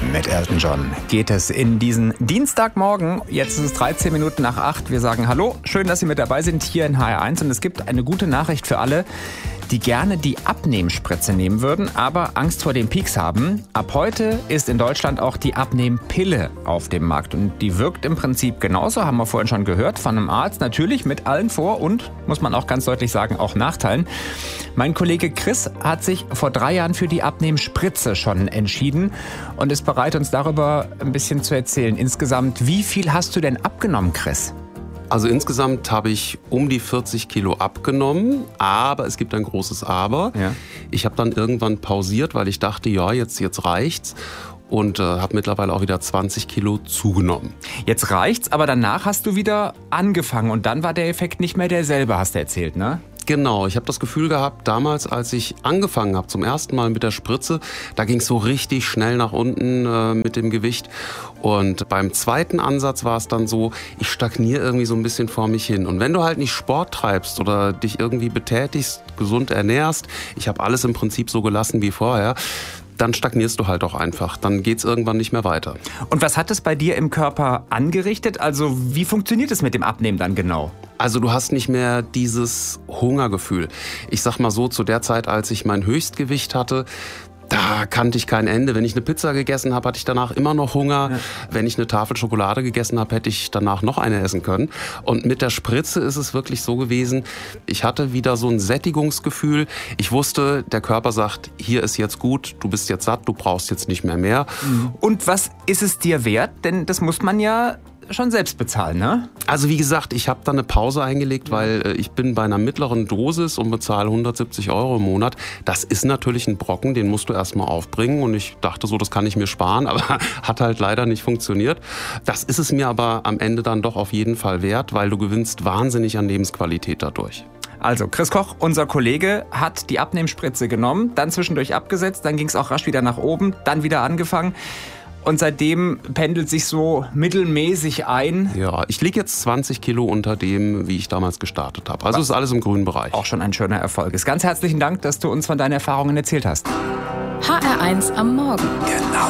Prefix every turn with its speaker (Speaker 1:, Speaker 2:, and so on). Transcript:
Speaker 1: Mit Elton John geht es in diesen Dienstagmorgen. Jetzt ist es 13 Minuten nach 8. Wir sagen Hallo, schön, dass Sie mit dabei sind hier in HR1. Und es gibt eine gute Nachricht für alle, die gerne die Abnehmspritze nehmen würden, aber Angst vor den Peaks haben. Ab heute ist in Deutschland auch die Abnehmpille auf dem Markt. Und die wirkt im Prinzip genauso, haben wir vorhin schon gehört, von einem Arzt. Natürlich mit allen Vor- und, muss man auch ganz deutlich sagen, auch Nachteilen. Mein Kollege Chris hat sich vor 3 Jahren für die Abnehmspritze schon entschieden und ist bereit, uns darüber ein bisschen zu erzählen. Insgesamt, wie viel hast du denn abgenommen, Chris?
Speaker 2: Also insgesamt habe ich um die 40 Kilo abgenommen, aber es gibt ein großes Aber.
Speaker 1: Ja.
Speaker 2: Ich habe dann irgendwann pausiert, weil ich dachte, ja, jetzt reicht's. Und habe mittlerweile auch wieder 20 Kilo zugenommen.
Speaker 1: Jetzt reicht's, aber danach hast du wieder angefangen und dann war der Effekt nicht mehr derselbe, hast du erzählt, ne?
Speaker 2: Genau, ich habe das Gefühl gehabt, damals, als ich angefangen habe, zum ersten Mal mit der Spritze, da ging es so richtig schnell nach unten mit dem Gewicht. Und beim zweiten Ansatz war es dann so, ich stagniere irgendwie so ein bisschen vor mich hin. Und wenn du halt nicht Sport treibst oder dich irgendwie betätigst, gesund ernährst, ich habe alles im Prinzip so gelassen wie vorher, dann stagnierst du halt auch einfach. Dann geht's irgendwann nicht mehr weiter.
Speaker 1: Und was hat es bei dir im Körper angerichtet? Also wie funktioniert es mit dem Abnehmen dann genau?
Speaker 2: Also du hast nicht mehr dieses Hungergefühl. Ich sag mal so, zu der Zeit, als ich mein Höchstgewicht hatte, da kannte ich kein Ende. Wenn ich eine Pizza gegessen habe, hatte ich danach immer noch Hunger. Ja. Wenn ich eine Tafel Schokolade gegessen habe, hätte ich danach noch eine essen können. Und mit der Spritze ist es wirklich so gewesen, ich hatte wieder so ein Sättigungsgefühl. Ich wusste, der Körper sagt, hier ist jetzt gut, du bist jetzt satt, du brauchst jetzt nicht mehr.
Speaker 1: Und was ist es dir wert? Denn das muss man ja schon selbst bezahlen, ne?
Speaker 2: Also wie gesagt, ich habe da eine Pause eingelegt, weil ich bin bei einer mittleren Dosis und bezahle 170 € im Monat. Das ist natürlich ein Brocken, den musst du erstmal aufbringen. Und ich dachte so, das kann ich mir sparen, aber hat halt leider nicht funktioniert. Das ist es mir aber am Ende dann doch auf jeden Fall wert, weil du gewinnst wahnsinnig an Lebensqualität dadurch.
Speaker 1: Also Chris Koch, unser Kollege, hat die Abnehmspritze genommen, dann zwischendurch abgesetzt, dann ging es auch rasch wieder nach oben, dann wieder angefangen. Und seitdem pendelt sich so mittelmäßig ein.
Speaker 2: Ja, ich liege jetzt 20 Kilo unter dem, wie ich damals gestartet habe. Also ist alles im grünen Bereich.
Speaker 1: Auch schon ein schöner Erfolg. Ganz herzlichen Dank, dass du uns von deinen Erfahrungen erzählt hast.
Speaker 3: HR1 am Morgen.
Speaker 1: Genau.